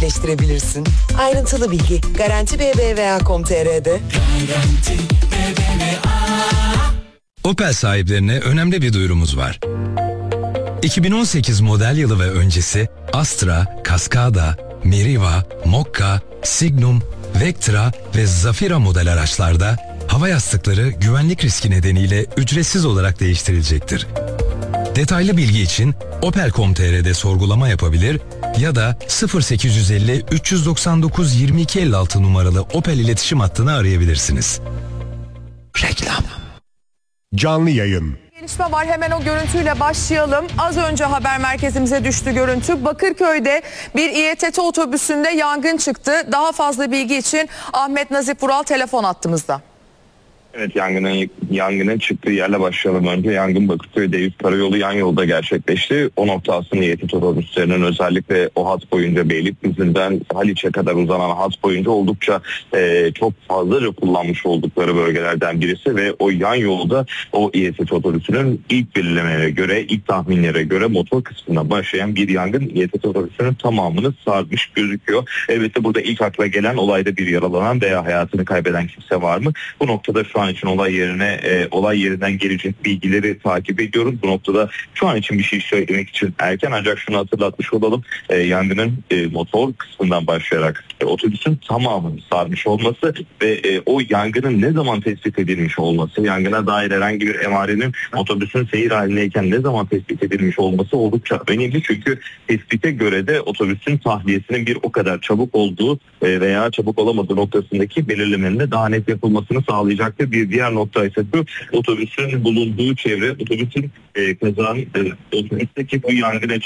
gerçekleştirebilirsin. Ayrıntılı bilgi Garanti BBVA.com.tr'de. Opel sahiplerine önemli bir duyurumuz var. 2018 model yılı ve öncesi Astra, Cascada, Meriva, Mokka, Signum, Vectra ve Zafira model araçlarda hava yastıkları güvenlik riski nedeniyle ücretsiz olarak değiştirilecektir. Detaylı bilgi için opel.com.tr'de sorgulama yapabilir ya da 0850 399 2256 numaralı Opel iletişim hattını arayabilirsiniz. Reklam. Canlı yayın. Gelişme var, hemen o görüntüyle başlayalım. Az önce haber merkezimize düştü görüntü. Bakırköy'de bir İETT otobüsünde yangın çıktı. Daha fazla bilgi için Ahmet Nazip Vural telefon hattımızda. Evet, yangının çıktığı yerle başlayalım önce. Yangın Bakırköy Deyüz Karayolu yan yolda gerçekleşti. O nokta aslında İETT otobüslerinin özellikle o hat boyunca Beylikdüzü'nden Haliç'e kadar uzanan hat boyunca oldukça çok fazlaca kullanmış oldukları bölgelerden birisi ve o yan yolda o İETT otobüsünün ilk belirlemelere göre, ilk tahminlere göre motor kısmına başlayan bir yangın İETT otobüsünün tamamını sarmış gözüküyor. Elbette burada ilk akla gelen olayda bir yaralanan veya hayatını kaybeden kimse var mı? Bu noktada şu an için olay yerinden gelecek bilgileri takip ediyoruz. Bu noktada şu an için bir şey söylemek için erken, ancak şunu hatırlatmış olalım. Yangının motor kısmından başlayarak otobüsün tamamını sarmış olması ve o yangının ne zaman tespit edilmiş olması, yangına dair herhangi bir emarenin otobüsün seyir halindeyken ne zaman tespit edilmiş olması oldukça önemli. Çünkü tespite göre de otobüsün tahliyesinin bir o kadar çabuk olduğu veya çabuk olamadığı noktasındaki belirlemenin de daha net yapılmasını sağlayacaktır. Bir diğer nokta ise bu, otobüsün bulunduğu çevre, otobüsün otobüsteki bu yangına